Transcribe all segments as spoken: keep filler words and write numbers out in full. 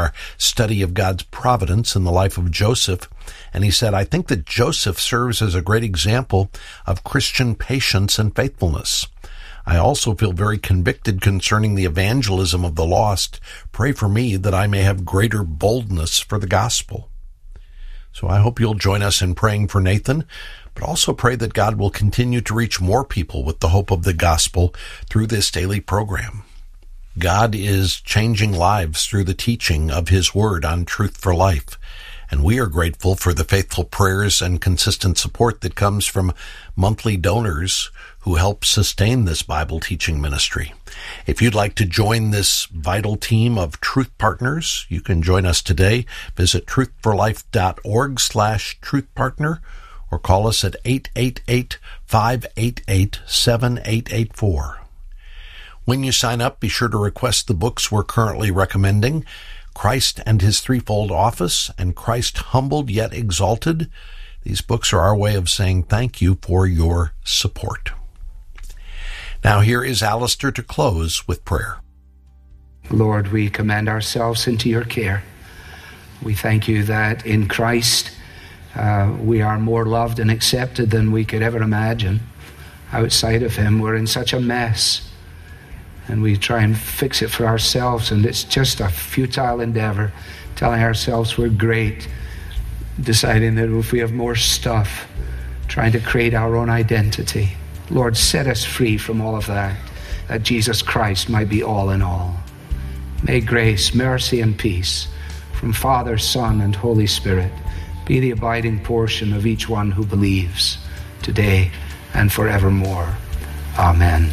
our study of God's providence in the life of Joseph. And he said, I think that Joseph serves as a great example of Christian patience and faithfulness. I also feel very convicted concerning the evangelism of the lost. Pray for me that I may have greater boldness for the gospel. So I hope you'll join us in praying for Nathan, but also pray that God will continue to reach more people with the hope of the gospel through this daily program. God is changing lives through the teaching of His Word on Truth for Life, and we are grateful for the faithful prayers and consistent support that comes from monthly donors who help sustain this Bible teaching ministry. If you'd like to join this vital team of Truth Partners, you can join us today. Visit truthforlife.org slash truthpartner or call us at eight eight eight, five eight eight, seven eight eight four. When you sign up, be sure to request the books we're currently recommending, Christ and His Threefold Office and Christ Humbled Yet Exalted. These books are our way of saying thank you for your support. Now here is Alistair to close with prayer. Lord, we commend ourselves into your care. We thank you that in Christ uh, we are more loved and accepted than we could ever imagine. Outside of Him, we're in such a mess. And we try and fix it for ourselves, and it's just a futile endeavor, telling ourselves we're great, deciding that if we have more stuff, trying to create our own identity. Lord, set us free from all of that, that Jesus Christ might be all in all. May grace, mercy, and peace from Father, Son, and Holy Spirit be the abiding portion of each one who believes today and forevermore. Amen.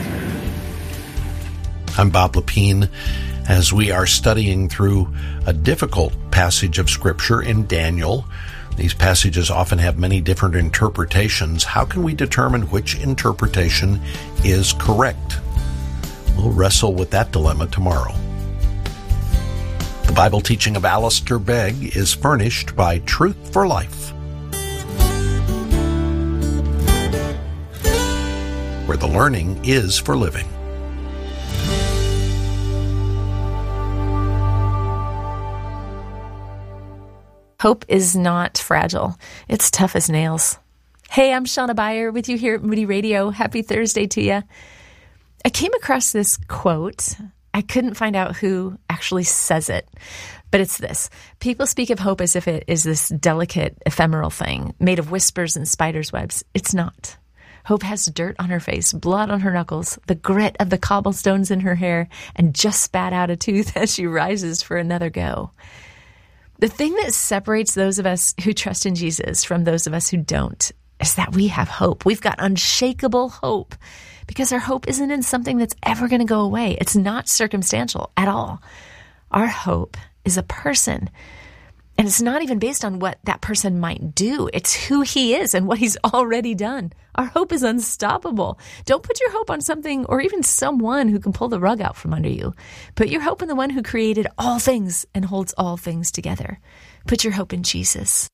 I'm Bob Lepine. As we are studying through a difficult passage of Scripture in Daniel, these passages often have many different interpretations. How can we determine which interpretation is correct? We'll wrestle with that dilemma tomorrow. The Bible teaching of Alistair Begg is furnished by Truth for Life, where the learning is for living. Hope is not fragile. It's tough as nails. Hey, I'm Shauna Beyer with you here at Moody Radio. Happy Thursday to you. I came across this quote. I couldn't find out who actually says it, but it's this. People speak of hope as if it is this delicate, ephemeral thing made of whispers and spiders' webs. It's not. Hope has dirt on her face, blood on her knuckles, the grit of the cobblestones in her hair, and just spat out a tooth as she rises for another go. The thing that separates those of us who trust in Jesus from those of us who don't is that we have hope. We've got unshakable hope because our hope isn't in something that's ever going to go away. It's not circumstantial at all. Our hope is a person, and it's not even based on what that person might do. It's who He is and what He's already done. Our hope is unstoppable. Don't put your hope on something or even someone who can pull the rug out from under you. Put your hope in the one who created all things and holds all things together. Put your hope in Jesus.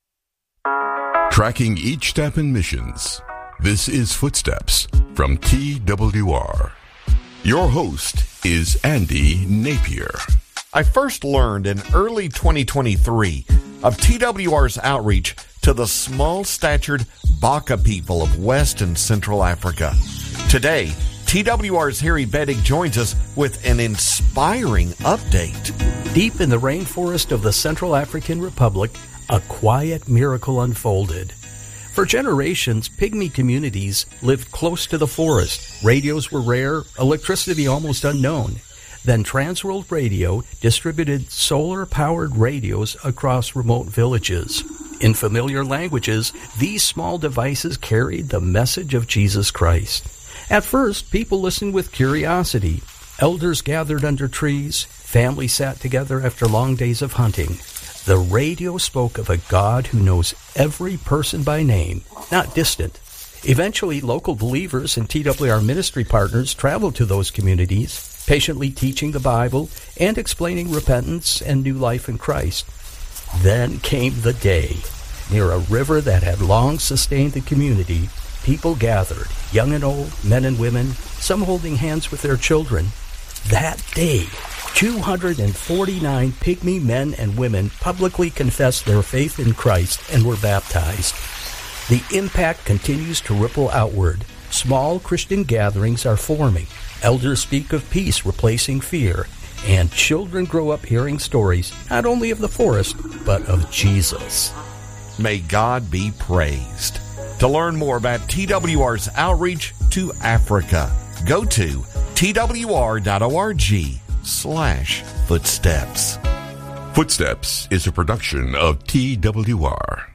Tracking each step in missions. This is Footsteps from T W R. Your host is Andy Napier. I first learned in early twenty twenty-three of T W R's outreach to the small-statured Baka people of West and Central Africa. Today, T W R's Harry Bettig joins us with an inspiring update. Deep in the rainforest of the Central African Republic, a quiet miracle unfolded. For generations, Pygmy communities lived close to the forest. Radios were rare, electricity almost unknown. Then Transworld Radio distributed solar-powered radios across remote villages. In familiar languages, these small devices carried the message of Jesus Christ. At first, people listened with curiosity. Elders gathered under trees. Families sat together after long days of hunting. The radio spoke of a God who knows every person by name, not distant. Eventually, local believers and T W R ministry partners traveled to those communities, patiently teaching the Bible and explaining repentance and new life in Christ. Then came the day. Near a river that had long sustained the community, people gathered, young and old, men and women, some holding hands with their children. That day, two hundred forty-nine Pygmy men and women publicly confessed their faith in Christ and were baptized. The impact continues to ripple outward. Small Christian gatherings are forming. Elders speak of peace replacing fear, and children grow up hearing stories not only of the forest, but of Jesus. May God be praised. To learn more about T W R's outreach to Africa, go to twr.org slash footsteps. Footsteps is a production of T W R.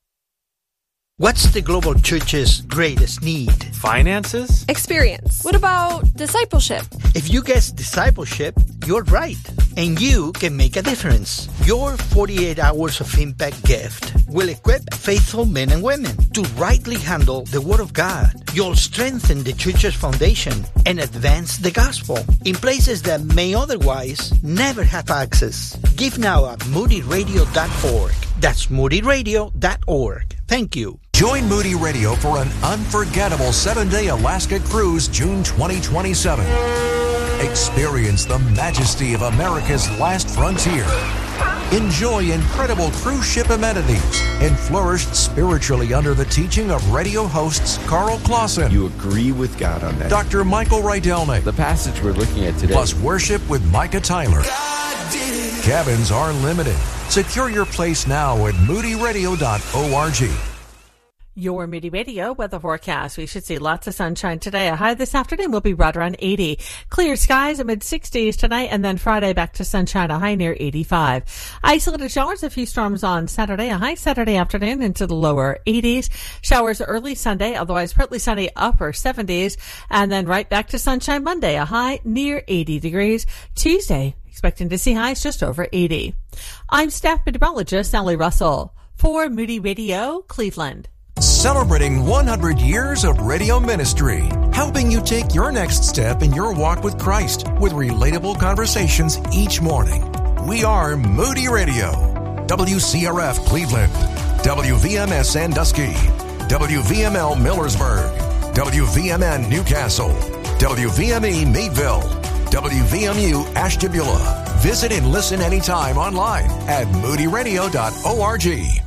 What's the global church's greatest need? Finances? Experience. What about discipleship? If you guess discipleship, you're right. And you can make a difference. Your forty-eight hours of impact gift will equip faithful men and women to rightly handle the Word of God. You'll strengthen the church's foundation and advance the gospel in places that may otherwise never have access. Give now at moody radio dot org. That's moody radio dot org. Thank you. Join Moody Radio for an unforgettable seven-day Alaska cruise June twenty twenty-seven. Experience the majesty of America's last frontier. Enjoy incredible cruise ship amenities and flourish spiritually under the teaching of radio hosts Carl Clausen. You agree with God on that. Doctor Michael Rydelnik. The passage we're looking at today. Plus worship with Micah Tyler. Cabins are limited. Secure your place now at moody radio dot org. Your Moody Radio weather forecast. We should see lots of sunshine today. A high this afternoon will be right around eighty. Clear skies, mid sixties tonight, and then Friday back to sunshine, a high near eighty-five. Isolated showers, a few storms on Saturday, a high Saturday afternoon into the lower eighties. Showers early Sunday, otherwise partly sunny, upper seventies, and then right back to sunshine Monday, a high near eighty degrees. Tuesday, expecting to see highs just over eighty. I'm staff meteorologist Sally Russell for Moody Radio, Cleveland. Celebrating one hundred years of radio ministry, helping you take your next step in your walk with Christ with relatable conversations each morning. We are Moody Radio, W C R F Cleveland, W V M S Sandusky, W V M L Millersburg, W V M N Newcastle, W V M E Meadville, W V M U Ashtabula. Visit and listen anytime online at moody radio dot org.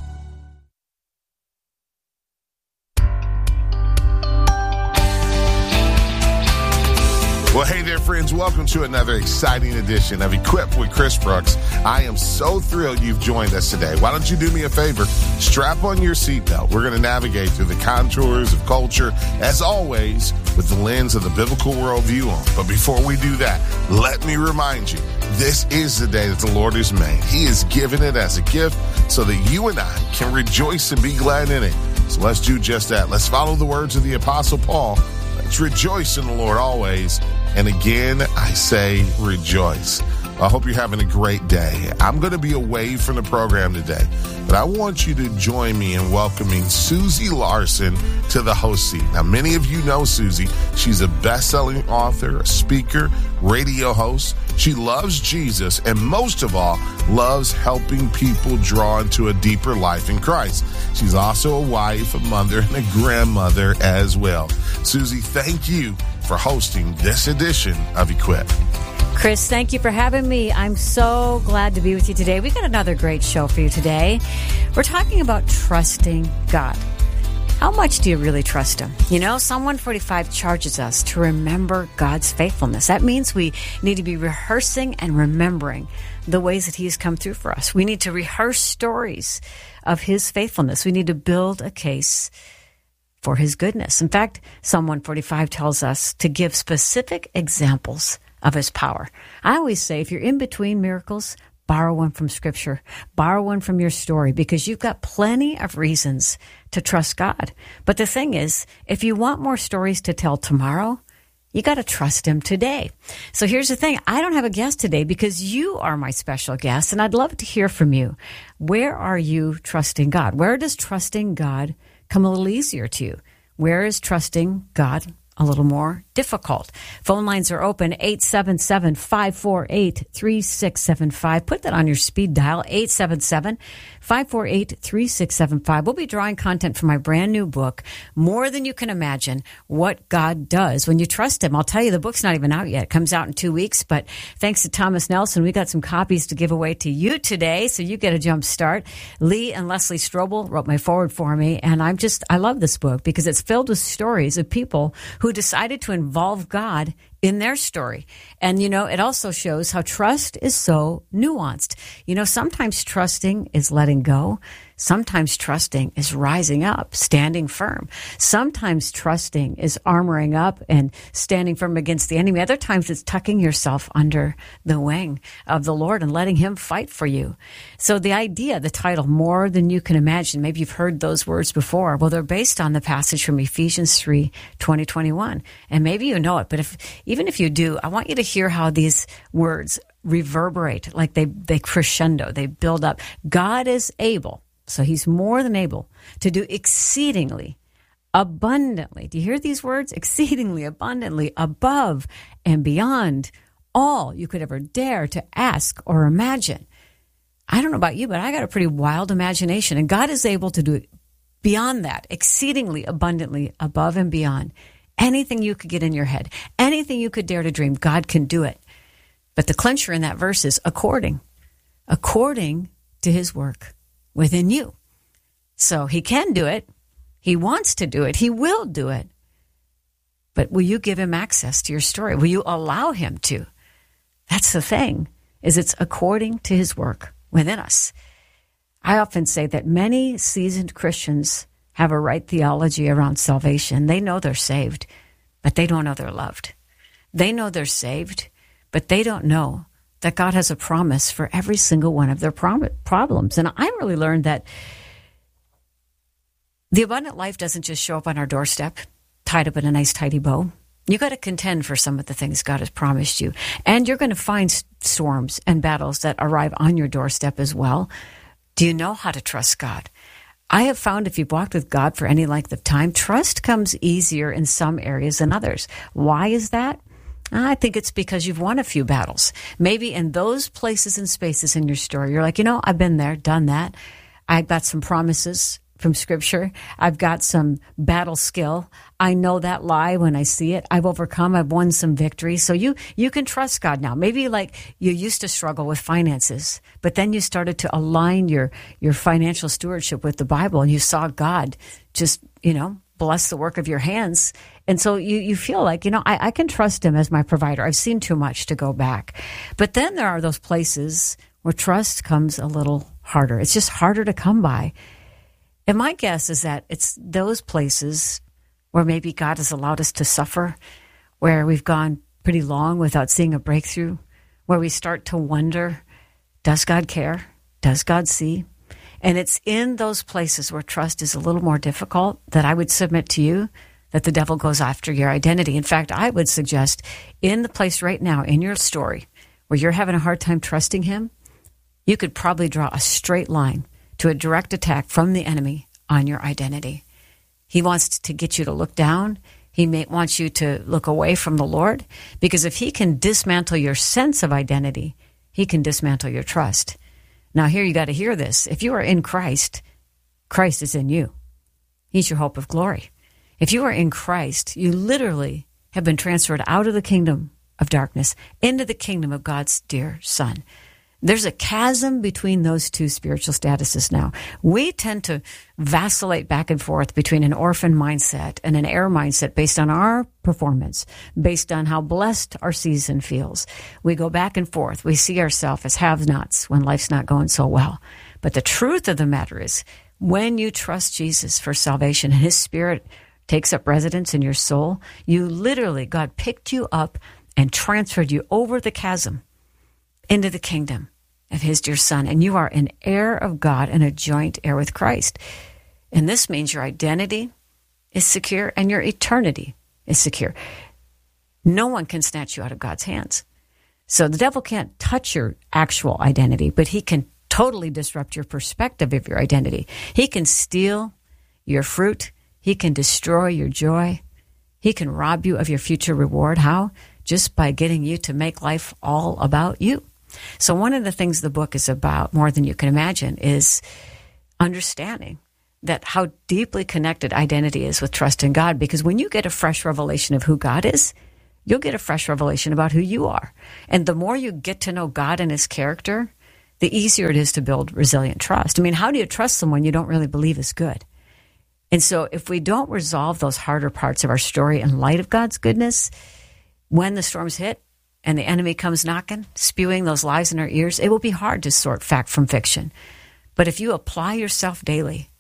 Well, hey there, friends. Welcome to another exciting edition of Equipped with Chris Brooks. I am so thrilled you've joined us today. Why don't you do me a favor? Strap on your seatbelt. We're going to navigate through the contours of culture, as always, with the lens of the biblical worldview on. But before we do that, let me remind you, this is the day that the Lord has made. He has given it as a gift so that you and I can rejoice and be glad in it. So let's do just that. Let's follow the words of the Apostle Paul. Let's rejoice in the Lord always. And again, I say rejoice. I hope you're having a great day. I'm going to be away from the program today, but I want you to join me in welcoming Susie Larson to the host seat. Now, many of you know Susie. She's a best-selling author, a speaker, radio host. She loves Jesus, and most of all, loves helping people draw into a deeper life in Christ. She's also a wife, a mother, and a grandmother as well. Susie, thank you for hosting this edition of Equip. Chris, thank you for having me. I'm so glad to be with you today. We've got another great show for you today. We're talking about trusting God. How much do you really trust Him? You know, Psalm one forty-five charges us to remember God's faithfulness. That means we need to be rehearsing and remembering the ways that He has come through for us. We need to rehearse stories of His faithfulness. We need to build a case for His goodness. In fact, Psalm one forty-five tells us to give specific examples of His power. I always say, if you're in between miracles, borrow one from Scripture. Borrow one from your story, because you've got plenty of reasons to trust God. But the thing is, if you want more stories to tell tomorrow, you got to trust Him today. So here's the thing. I don't have a guest today because you are my special guest, and I'd love to hear from you. Where are you trusting God? Where does trusting God come a little easier to you? Where is trusting God a little more difficult. Phone lines are open, eight seven seven, five four eight, three six seven five. Put that on your speed dial, eight seven seven, five four eight, three six seven five. We'll be drawing content from my brand new book, More Than You Can Imagine, What God Does When You Trust Him. I'll tell you, the book's not even out yet. It comes out in two weeks, but thanks to Thomas Nelson, we got some copies to give away to you today, so you get a jump start. Lee and Leslie Strobel wrote my foreword for me, and I'm just, I love this book because it's filled with stories of people who decided to involve God in their story. And, you know, it also shows how trust is so nuanced. You know, sometimes trusting is letting go. Sometimes trusting is rising up, standing firm. Sometimes trusting is armoring up and standing firm against the enemy. Other times it's tucking yourself under the wing of the Lord and letting Him fight for you. So the idea, the title, More Than You Can Imagine, maybe you've heard those words before. Well, they're based on the passage from Ephesians three, twenty, twenty-one. And maybe you know it, but if even if you do, I want you to hear how these words reverberate, like they, they crescendo, they build up. God is able. So He's more than able to do exceedingly, abundantly. Do you hear these words? Exceedingly, abundantly, above and beyond all you could ever dare to ask or imagine. I don't know about you, but I got a pretty wild imagination. And God is able to do beyond that, exceedingly, abundantly, above and beyond. Anything you could get in your head, anything you could dare to dream, God can do it. But the clincher in that verse is according, according to His work within you. So He can do it. He wants to do it. He will do it. But will you give Him access to your story? Will you allow Him to? That's the thing, is it's according to His work within us. I often say that many seasoned Christians have a right theology around salvation. They know they're saved, but they don't know they're loved. They know they're saved, but they don't know that God has a promise for every single one of their prom- problems. And I really learned that the abundant life doesn't just show up on our doorstep, tied up in a nice, tidy bow. You got to contend for some of the things God has promised you. And you're going to find storms and battles that arrive on your doorstep as well. Do you know how to trust God? I have found if you've walked with God for any length of time, trust comes easier in some areas than others. Why is that? I think it's because you've won a few battles. Maybe in those places and spaces in your story, you're like, you know, I've been there, done that. I've got some promises from Scripture. I've got some battle skill. I know that lie when I see it. I've overcome. I've won some victory. So you you can trust God now. Maybe like you used to struggle with finances, but then you started to align your, your financial stewardship with the Bible, and you saw God just, you know, bless the work of your hands. And so you, you feel like, you know, I, I can trust Him as my provider. I've seen too much to go back. But then there are those places where trust comes a little harder. It's just harder to come by. And my guess is that it's those places where maybe God has allowed us to suffer, where we've gone pretty long without seeing a breakthrough, where we start to wonder, does God care? Does God see? And it's in those places where trust is a little more difficult that I would submit to you that the devil goes after your identity. In fact, I would suggest in the place right now in your story where you're having a hard time trusting Him, you could probably draw a straight line to a direct attack from the enemy on your identity. He wants to get you to look down. He may wants you to look away from the Lord, because if he can dismantle your sense of identity, he can dismantle your trust. Now here you got to hear this. If you are in Christ, Christ is in you. He's your hope of glory. If you are in Christ, you literally have been transferred out of the kingdom of darkness into the kingdom of God's dear Son. There's a chasm between those two spiritual statuses now. We tend to vacillate back and forth between an orphan mindset and an heir mindset based on our performance, based on how blessed our season feels. We go back and forth. We see ourselves as have-nots when life's not going so well. But the truth of the matter is, when you trust Jesus for salvation and His Spirit takes up residence in your soul, you literally, God picked you up and transferred you over the chasm into the kingdom of His dear Son. And you are an heir of God and a joint heir with Christ. And this means your identity is secure and your eternity is secure. No one can snatch you out of God's hands. So the devil can't touch your actual identity, but he can totally disrupt your perspective of your identity. He can steal your fruit. He can destroy your joy. He can rob you of your future reward. How? Just by getting you to make life all about you. So one of the things the book is about, more than you can imagine, is understanding that how deeply connected identity is with trust in God. Because when you get a fresh revelation of who God is, you'll get a fresh revelation about who you are. And the more you get to know God and his character, the easier it is to build resilient trust. I mean, how do you trust someone you don't really believe is good? And so if we don't resolve those harder parts of our story in light of God's goodness, when the storms hit and the enemy comes knocking, spewing those lies in our ears, it will be hard to sort fact from fiction. But if you apply yourself daily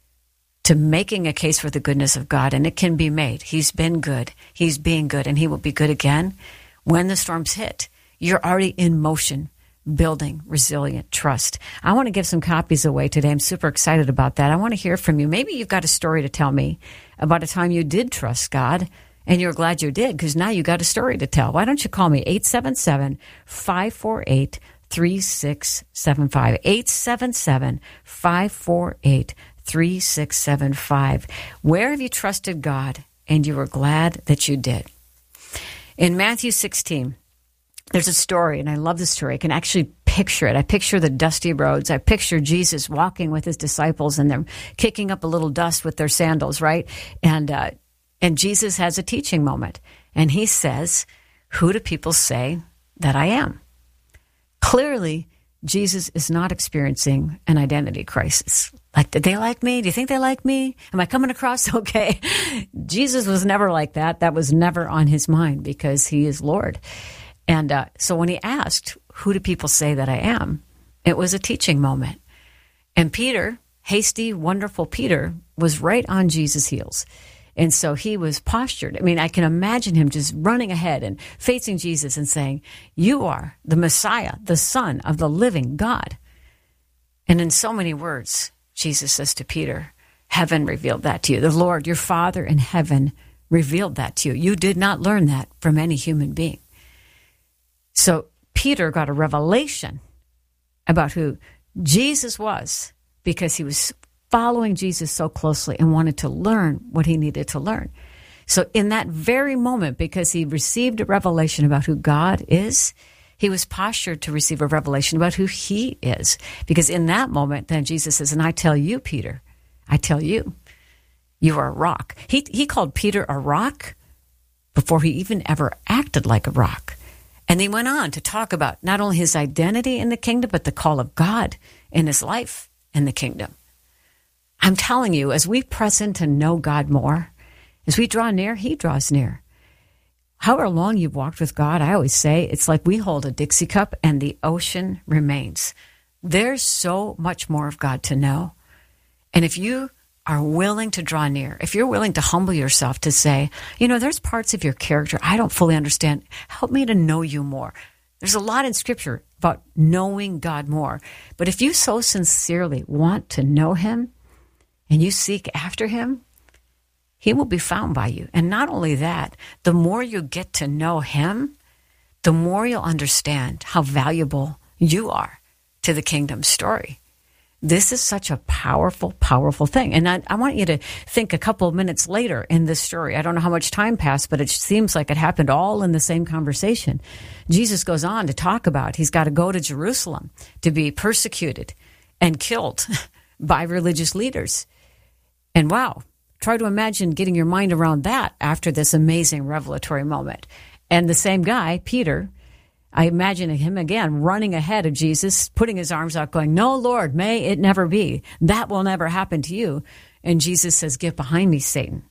to making a case for the goodness of God, and it can be made, he's been good, he's being good, and he will be good again, when the storms hit, you're already in motion, building resilient trust. I want to give some copies away today. I'm super excited about that. I want to hear from you. Maybe you've got a story to tell me about a time you did trust God, and you're glad you did, because now you got a story to tell. Why don't you call me eight seven seven, five four eight, three six seven five, eight seven seven, five four eight, three six seven five. Where have you trusted God and you were glad that you did? In Matthew sixteen, there's a story, and I love this story. I can actually picture it. I picture the dusty roads. I picture Jesus walking with his disciples, and they're kicking up a little dust with their sandals, right? And uh, and Jesus has a teaching moment, and he says, "Who do people say that I am?" Clearly, Jesus is not experiencing an identity crisis. Like, did they like me? Do you think they like me? Am I coming across okay? Jesus was never like that. That was never on his mind, because he is Lord. And uh, so when he asked, who do people say that I am? It was a teaching moment. And Peter, hasty, wonderful Peter, was right on Jesus' heels. And so he was postured. I mean, I can imagine him just running ahead and facing Jesus and saying, you are the Messiah, the Son of the living God. And in so many words, Jesus says to Peter, heaven revealed that to you. The Lord, your Father in heaven, revealed that to you. You did not learn that from any human being. So Peter got a revelation about who Jesus was, because he was following Jesus so closely and wanted to learn what he needed to learn. So in that very moment, because he received a revelation about who God is, he was postured to receive a revelation about who he is. Because in that moment, then Jesus says, and I tell you, Peter, I tell you, you are a rock. He, he called Peter a rock before he even ever acted like a rock. And he went on to talk about not only his identity in the kingdom, but the call of God in his life in the kingdom. I'm telling you, as we press in to know God more, as we draw near, he draws near. However long you've walked with God, I always say, it's like we hold a Dixie cup and the ocean remains. There's so much more of God to know. And if you are willing to draw near, if you're willing to humble yourself to say, you know, there's parts of your character I don't fully understand. Help me to know you more. There's a lot in Scripture about knowing God more. But if you so sincerely want to know him and you seek after him, he will be found by you. And not only that, the more you get to know him, the more you'll understand how valuable you are to the kingdom story. This is such a powerful, powerful thing. And I, I want you to think a couple of minutes later in this story. I don't know how much time passed, but it seems like it happened all in the same conversation. Jesus goes on to talk about he's got to go to Jerusalem to be persecuted and killed by religious leaders. And wow, try to imagine getting your mind around that after this amazing revelatory moment. And the same guy, Peter, I imagine him again running ahead of Jesus, putting his arms out, going, no, Lord, may it never be. That will never happen to you. And Jesus says, get behind me, Satan.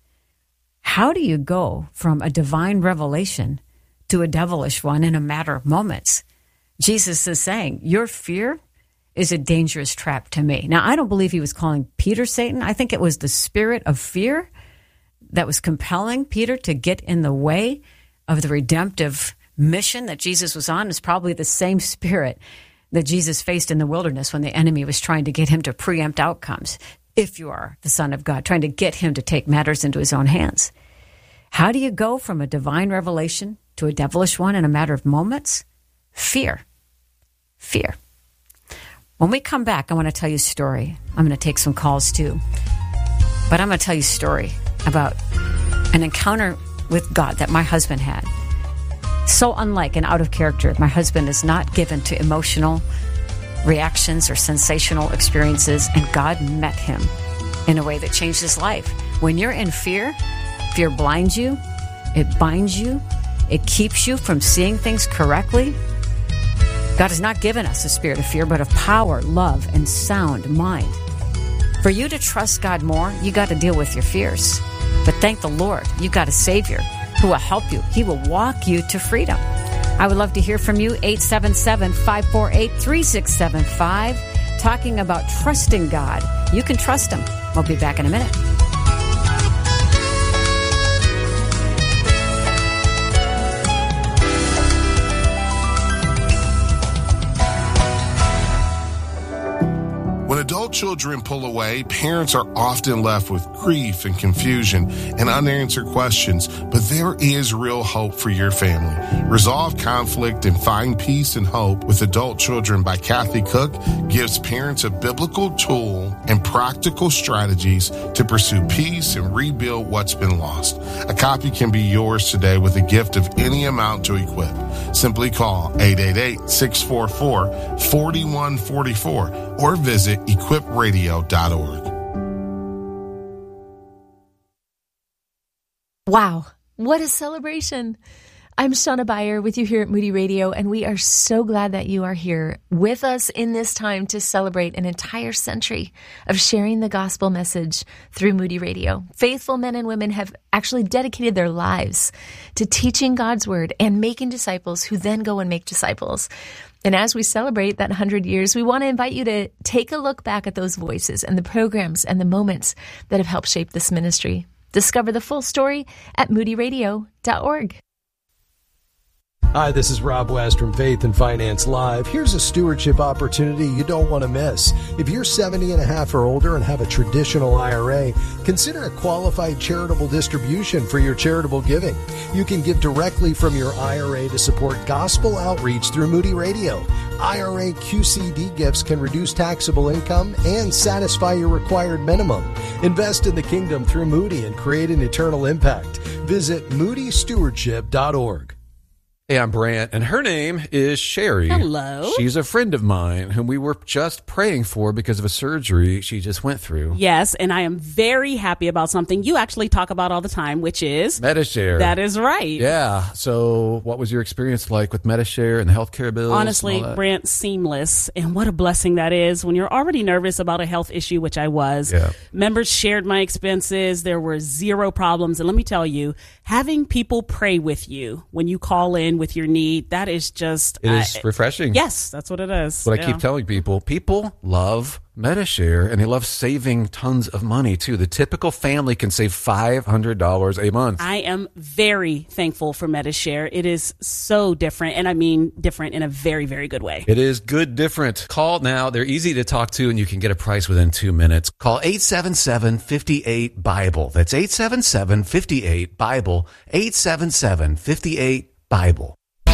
How do you go from a divine revelation to a devilish one in a matter of moments? Jesus is saying, your fear is a dangerous trap to me. Now, I don't believe he was calling Peter Satan. I think it was the spirit of fear that was compelling Peter to get in the way of the redemptive mission that Jesus was on. Is probably the same spirit that Jesus faced in the wilderness when the enemy was trying to get him to preempt outcomes. If you are the Son of God, trying to get him to take matters into his own hands. How do you go from a divine revelation to a devilish one in a matter of moments? Fear. Fear. When we come back, I want to tell you a story. I'm going to take some calls too. But I'm going to tell you a story about an encounter with God that my husband had. So unlike and out of character. My husband is not given to emotional reactions or sensational experiences, and God met him in a way that changed his life. When you're in fear, fear blinds you, it binds you, it keeps you from seeing things correctly. God has not given us a spirit of fear, but of power, love, and sound mind. For you to trust God more, you got to deal with your fears. But thank the Lord, you got a Savior who will help you. He will walk you to freedom. I would love to hear from you, eight seven seven, five four eight, three six seven five, talking about trusting God. You can trust Him. We'll be back in a minute. When adult children pull away, parents are often left with grief and confusion and unanswered questions, but there is real hope for your family. Resolve Conflict and Find Peace and Hope with Adult Children by Kathy Cook gives parents a biblical tool and practical strategies to pursue peace and rebuild what's been lost. A copy can be yours today with a gift of any amount to equip. Simply call eight eight eight, six four four, four one four four or visit equip radio dot org. Wow, what a celebration. I'm Shauna Beyer with you here at Moody Radio, and we are so glad that you are here with us in this time to celebrate an entire century of sharing the gospel message through Moody Radio. Faithful men and women have actually dedicated their lives to teaching God's word and making disciples who then go and make disciples. And as we celebrate that one hundred years, we want to invite you to take a look back at those voices and the programs and the moments that have helped shape this ministry. Discover the full story at moody radio dot org. Hi, this is Rob West from Faith and Finance Live. Here's a stewardship opportunity you don't want to miss. If you're seventy and a half or older and have a traditional I R A, consider a qualified charitable distribution for your charitable giving. You can give directly from your I R A to support gospel outreach through Moody Radio. I R A Q C D gifts can reduce taxable income and satisfy your required minimum. Invest in the kingdom through Moody and create an eternal impact. Visit moody stewardship dot org. Hey, I'm Brant, and her name is Sherry. Hello. She's a friend of mine whom we were just praying for because of a surgery she just went through. Yes, and I am very happy about something you actually talk about all the time, which is Medi-Share. That is right. Yeah. So what was your experience like with Medi-Share and the healthcare bills? Honestly, Brant, seamless. And what a blessing that is when you're already nervous about a health issue, which I was. Yeah. Members shared my expenses. There were zero problems. And let me tell you, having people pray with you when you call in with your need, that is just it is uh, refreshing. Yes, that's what it is. What yeah. I keep telling people, people love Medi-Share, and they love saving tons of money too. The typical family can save five hundred dollars a month. I am very thankful for Medi-Share. It is so different, and I mean different in a very, very good way. It is good different. Call now. They're easy to talk to, and you can get a price within two minutes. Call eight seven seven, five eight, Bible. That's eight seven seven, five eight, Bible. eight seven seven, five eight, Bible.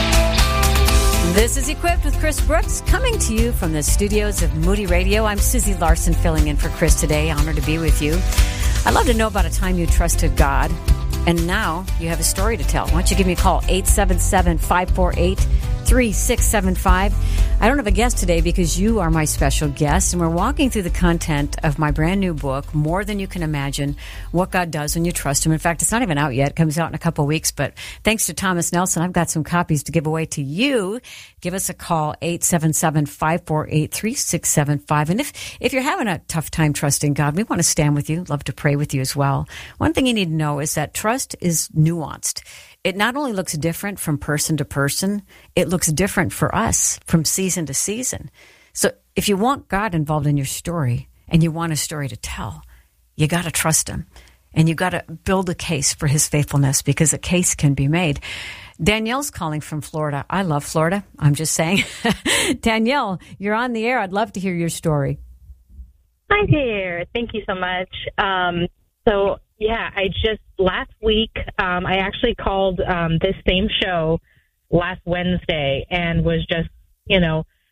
This is Equipped with Chris Brooks, coming to you from the studios of Moody Radio. I'm Susie Larson, filling in for Chris today. Honored to be with you. I'd love to know about a time you trusted God, and now you have a story to tell. Why don't you give me a call, eight seven seven, five four eight, three six seven five. I don't have a guest today because you are my special guest, and we're walking through the content of my brand new book, More Than You Can Imagine, What God Does When You Trust Him. In fact, it's not even out yet. It comes out in a couple weeks, but thanks to Thomas Nelson, I've got some copies to give away to you. Give us a call, eight seven seven, five four eight, three six seven five. And if, if you're having a tough time trusting God, we want to stand with you, love to pray with you as well. One thing you need to know is that trust is nuanced. It not only looks different from person to person, it looks different for us from season to season. So if you want God involved in your story and you want a story to tell, you got to trust Him. And you got to build a case for His faithfulness, because a case can be made. Danielle's calling from Florida. I love Florida. I'm just saying. Danielle, you're on the air. I'd love to hear your story. Hi there. Thank you so much. Um, so, yeah, I just, last week, um, I actually called um, this same show last Wednesday and was just, you know,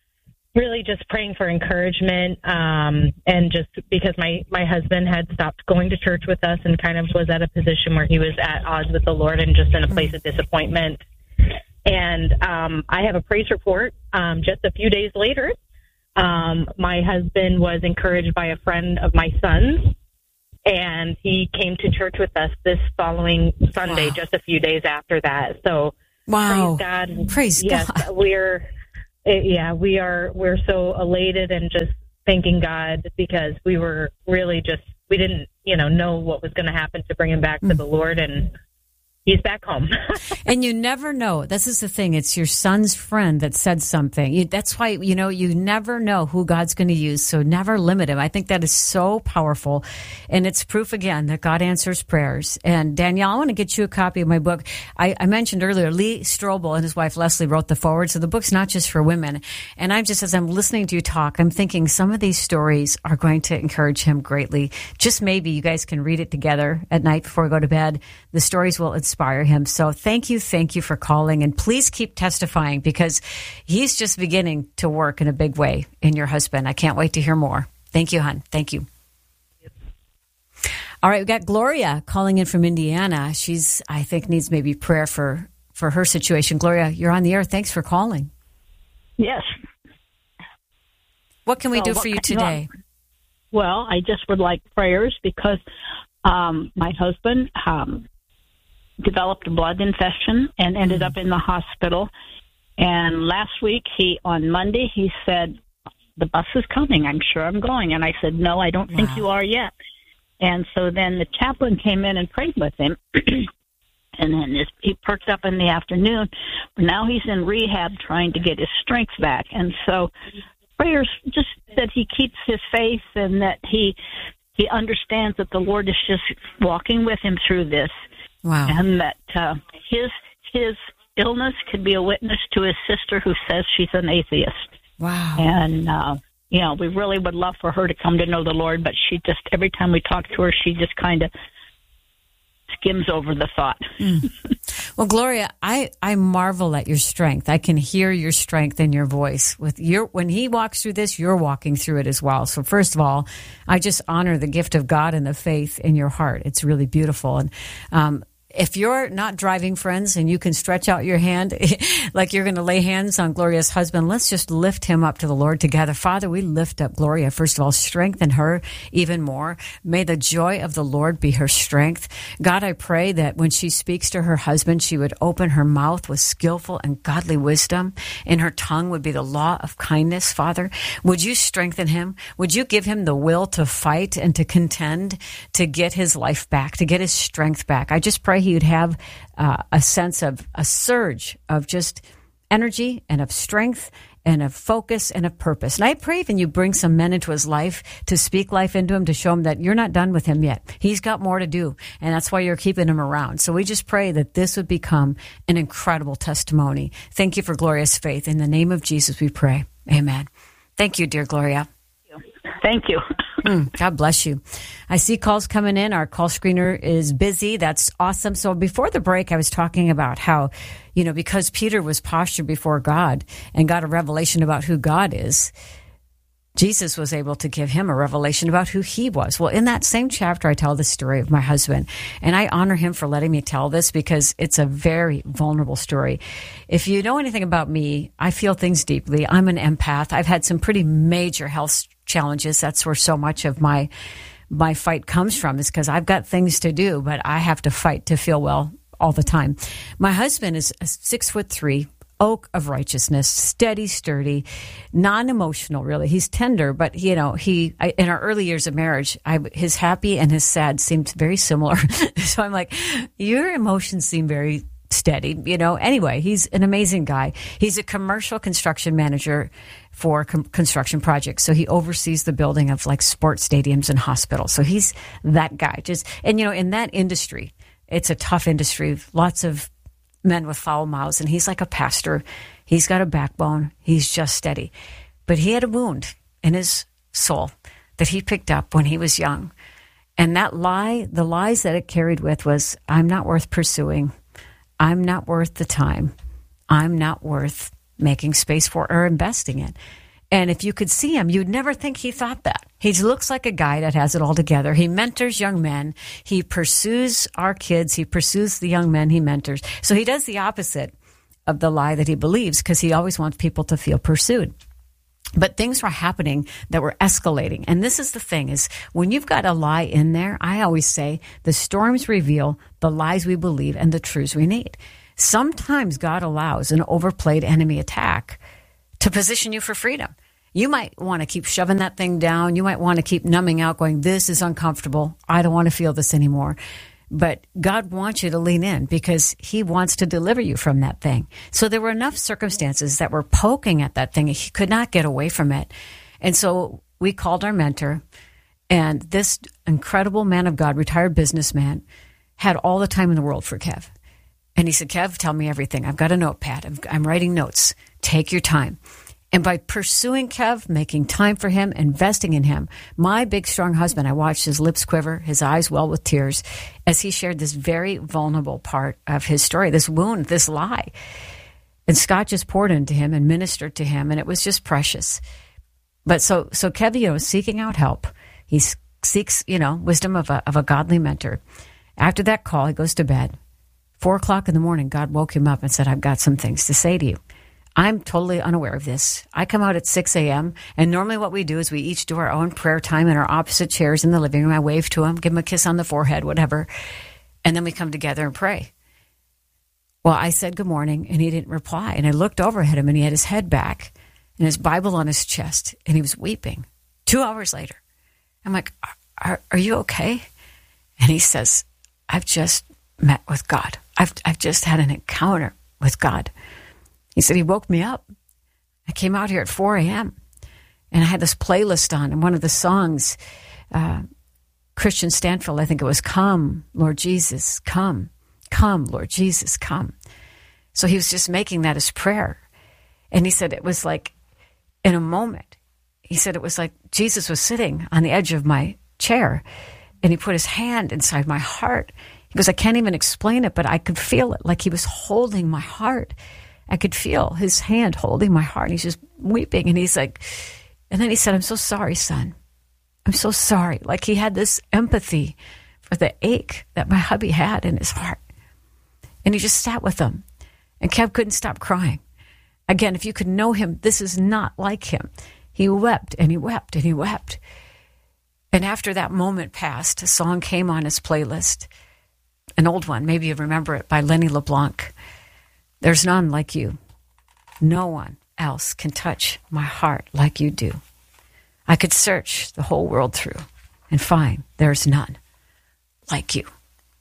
really just praying for encouragement, um, and just because my, my husband had stopped going to church with us and kind of was at a position where he was at odds with the Lord and just in a place of disappointment. And um, I have a praise report. Um, just a few days later, um, my husband was encouraged by a friend of my son's, and he came to church with us this following Sunday, wow. just a few days after that. So wow. praise God. Praise yes, God. We're, yeah, we are, we're so elated and just thanking God because we were really just, we didn't, you know, know what was going to happen to bring him back mm. to the Lord, and he's back home. And you never know. This is the thing. It's your son's friend that said something. You, that's why, you know, you never know who God's going to use. So never limit him. I think that is so powerful. And it's proof, again, that God answers prayers. And Danielle, I want to get you a copy of my book. I, I mentioned earlier, Lee Strobel and his wife Leslie wrote the foreword. So the book's not just for women. And I'm just, as I'm listening to you talk, I'm thinking some of these stories are going to encourage him greatly. Just maybe you guys can read it together at night before we go to bed. The stories will inspire him. So thank you, thank you for calling, and please keep testifying because he's just beginning to work in a big way in your husband. I can't wait to hear more. Thank you, hon. Thank you. All right, we got Gloria calling in from Indiana. She's, I think, needs maybe prayer for, for her situation. Gloria, you're on the air. Thanks for calling. Yes. What can we well, do for you today? Well, I just would like prayers because um, my husband um, developed a blood infection and ended mm. up in the hospital. And last week, he on Monday, he said, the bus is coming. I'm sure I'm going. And I said, no, I don't wow. think you are yet. And so then the chaplain came in and prayed with him. And then this, he perked up in the afternoon. But now he's in rehab trying to get his strength back. And so prayers just that he keeps his faith and that he he understands that the Lord is just walking with him through this. Wow. And that uh, his his illness could be a witness to his sister who says she's an atheist. Wow. And, uh, you know, we really would love for her to come to know the Lord, but she just, every time we talk to her, she just kind of skims over the thought. Mm. Well, Gloria, I, I marvel at your strength. I can hear your strength in your voice. With your when he walks through this, you're walking through it as well. So first of all, I just honor the gift of God and the faith in your heart. It's really beautiful. And um, if you're not driving, friends, and you can stretch out your hand like you're going to lay hands on Gloria's husband, let's just lift him up to the Lord together. Father, we lift up Gloria. First of all, strengthen her even more. May the joy of the Lord be her strength. God, I pray that when she speaks to her husband, she would open her mouth with skillful and godly wisdom. In her tongue would be the law of kindness, Father. Would you strengthen him? Would you give him the will to fight and to contend, to get his life back, to get his strength back? I just pray he would have uh, a sense of a surge of just energy and of strength and of focus and of purpose. And I pray even you bring some men into his life to speak life into him, to show him that you're not done with him yet. He's got more to do, and that's why you're keeping him around. So we just pray that this would become an incredible testimony. Thank you for Gloria's faith. In the name of Jesus we pray. Amen. Thank you, dear Gloria. Thank you. mm, God bless you. I see calls coming in. Our call screener is busy. That's awesome. So before the break, I was talking about how, you know, because Peter was postured before God and got a revelation about who God is, Jesus was able to give him a revelation about who he was. Well, in that same chapter, I tell the story of my husband, and I honor him for letting me tell this because it's a very vulnerable story. If you know anything about me, I feel things deeply. I'm an empath. I've had some pretty major health challenges. That's where so much of my my fight comes from, is because I've got things to do, but I have to fight to feel well all the time. My husband is six foot three, oak of righteousness, steady, sturdy, non-emotional, really. He's tender, but, you know, he, I, in our early years of marriage, I, his happy and his sad seemed very similar. So I'm like, your emotions seem very steady, you know. Anyway, he's an amazing guy. He's a commercial construction manager for com- construction projects. So he oversees the building of like sports stadiums and hospitals. So he's that guy. Just, and, you know, in that industry, it's a tough industry, lots of men with foul mouths, and he's like a pastor. He's got a backbone. He's just steady. But he had a wound in his soul that he picked up when he was young. And that lie, the lies that it carried with was, I'm not worth pursuing. I'm not worth the time. I'm not worth making space for or investing in. And if you could see him, you'd never think he thought that. He looks like a guy that has it all together. He mentors young men. He pursues our kids. He pursues the young men he mentors. So he does the opposite of the lie that he believes, because he always wants people to feel pursued. But things were happening that were escalating. And this is the thing, is when you've got a lie in there, I always say the storms reveal the lies we believe and the truths we need. Sometimes God allows an overplayed enemy attack to position you for freedom. You might want to keep shoving that thing down. You might want to keep numbing out, going, this is uncomfortable. I don't want to feel this anymore. But God wants you to lean in, because he wants to deliver you from that thing. So there were enough circumstances that were poking at that thing. He could not get away from it. And so we called our mentor, and this incredible man of God, retired businessman, had all the time in the world for Kev. And he said, Kev, tell me everything. I've got a notepad. I'm, I'm writing notes. Take your time. And by pursuing Kev, making time for him, investing in him, my big, strong husband, I watched his lips quiver, his eyes well with tears, as he shared this very vulnerable part of his story, this wound, this lie. And Scott just poured into him and ministered to him, and it was just precious. But so, so Kev, you know, is seeking out help. He seeks, you know, wisdom of a, of a godly mentor. After that call, he goes to bed. Four o'clock in the morning, God woke him up and said, I've got some things to say to you. I'm totally unaware of this. I come out at six a.m., and normally what we do is we each do our own prayer time in our opposite chairs in the living room. I wave to him, give him a kiss on the forehead, whatever, and then we come together and pray. Well, I said good morning, and he didn't reply, and I looked over at him, and he had his head back and his Bible on his chest, and he was weeping. Two hours later, I'm like, are, are you okay? And he says, I've just met with God. I've, I've just had an encounter with God. He said he woke me up. I came out here at four a.m. and I had this playlist on, and one of the songs, uh, Christian Stanfield, I think it was, Come, Lord Jesus, come. Come, Lord Jesus, come. So he was just making that his prayer. And he said it was like, in a moment, he said it was like Jesus was sitting on the edge of my chair, and he put his hand inside my heart. He goes, I can't even explain it, but I could feel it, like he was holding my heart. I could feel his hand holding my heart. And he's just weeping. And he's like, and then he said, I'm so sorry, son. I'm so sorry. Like he had this empathy for the ache that my hubby had in his heart. And he just sat with them. And Kev couldn't stop crying. Again, if you could know him, this is not like him. He wept and he wept and he wept. And after that moment passed, a song came on his playlist, an old one, maybe you remember it, by Lenny LeBlanc. There's none like you. No one else can touch my heart like you do. I could search the whole world through and find there's none like you.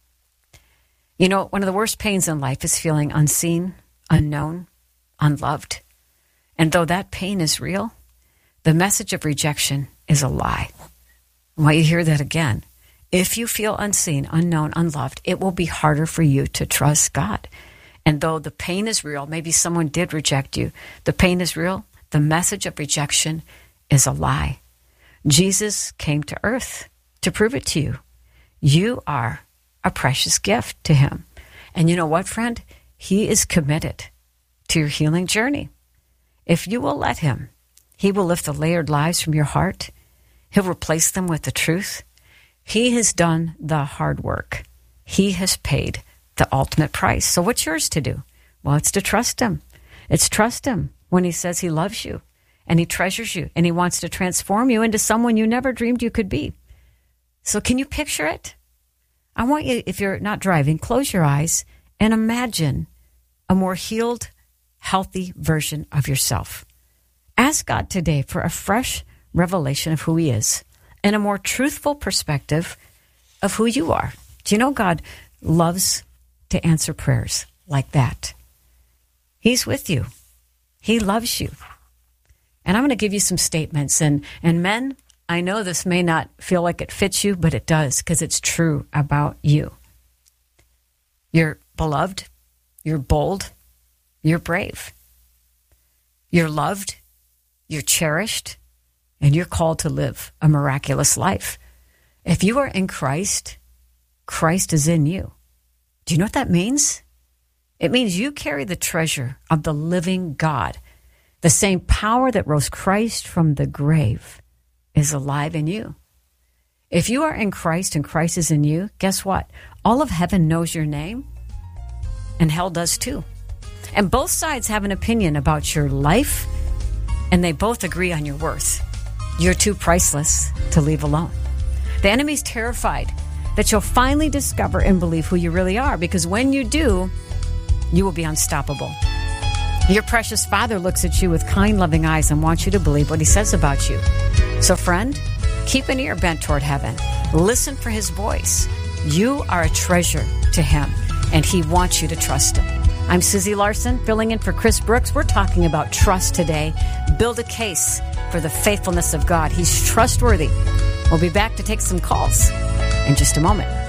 You know, one of the worst pains in life is feeling unseen, unknown, unloved. And though that pain is real, the message of rejection is a lie. I want you to hear that again. If you feel unseen, unknown, unloved, it will be harder for you to trust God. And though the pain is real, maybe someone did reject you, the pain is real, the message of rejection is a lie. Jesus came to earth to prove it to you. You are a precious gift to him. And you know what, friend? He is committed to your healing journey. If you will let him, he will lift the layered lies from your heart. He'll replace them with the truth. He has done the hard work. He has paid the ultimate price. So what's yours to do? Well, it's to trust him. It's trust him when he says he loves you and he treasures you and he wants to transform you into someone you never dreamed you could be. So can you picture it? I want you, if you're not driving, close your eyes and imagine a more healed, healthy version of yourself. Ask God today for a fresh revelation of who he is and a more truthful perspective of who you are. Do you know God loves to answer prayers like that? He's with you. He loves you. And I'm going to give you some statements. And, and men, I know this may not feel like it fits you, but it does, because it's true about you. You're beloved. You're bold. You're brave. You're loved. You're cherished. And you're called to live a miraculous life. If you are in Christ, Christ is in you. Do you know what that means? It means you carry the treasure of the living God. The same power that rose Christ from the grave is alive in you. If you are in Christ and Christ is in you, guess what? All of heaven knows your name, and hell does too. And both sides have an opinion about your life, and they both agree on your worth. You're too priceless to leave alone. The enemy's terrified that you'll finally discover and believe who you really are, because when you do, you will be unstoppable. Your precious Father looks at you with kind, loving eyes and wants you to believe what he says about you. So, friend, keep an ear bent toward heaven. Listen for his voice. You are a treasure to him, and he wants you to trust him. I'm Susie Larson, filling in for Chris Brooks. We're talking about trust today. Build a case for the faithfulness of God. He's trustworthy. We'll be back to take some calls in just a moment.